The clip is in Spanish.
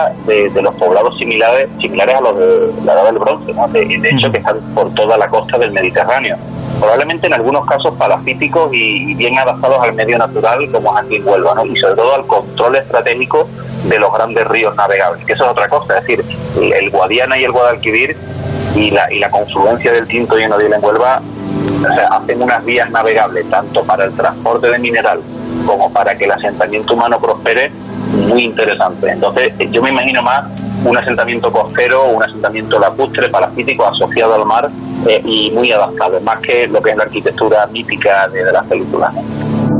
habla de los poblados similares a los de la Edad del Bronce, ¿no? De hecho, que están por toda la costa del Mediterráneo, probablemente en algunos casos palafíticos y bien adaptados al medio natural, como es aquí en Huelva, ¿no? Y sobre todo al control estratégico de los grandes ríos navegables, que eso es otra cosa. Es decir, el Guadiana y el Guadalquivir y la confluencia del Tinto y el Nodiel en Huelva, o sea, hacen unas vías navegables tanto para el transporte de mineral como para que el asentamiento humano prospere, muy interesante. Entonces yo me imagino más un asentamiento costero, un asentamiento lacustre, palafítico, asociado al mar, y muy adaptado, más que lo que es la arquitectura mítica de las películas, ¿no?